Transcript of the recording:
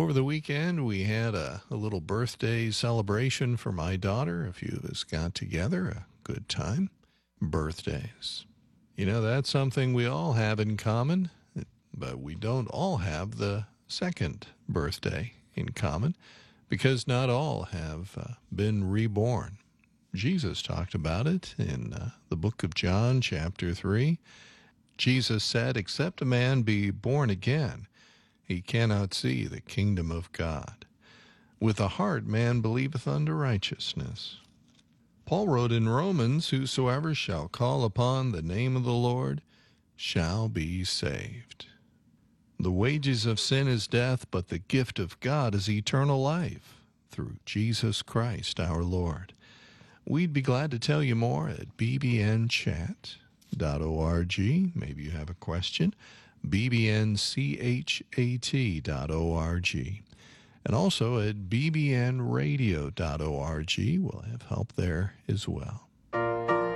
Over the weekend, we had a little birthday celebration for my daughter. A few of us got together, a good time. Birthdays. You know, that's something we all have in common, but we don't all have the second birthday in common because not all have been reborn. Jesus talked about it in the book of John, chapter 3. Jesus said, "Except a man be born again, he cannot see the kingdom of God. With the heart man believeth unto righteousness." Paul wrote in Romans, "Whosoever shall call upon the name of the Lord shall be saved." The wages of sin is death, but the gift of God is eternal life through Jesus Christ our Lord. We'd be glad to tell you more at bbnchat.org. Maybe you have a question. bbnchat.org. And also at bbnradio.org. We'll have help there as well.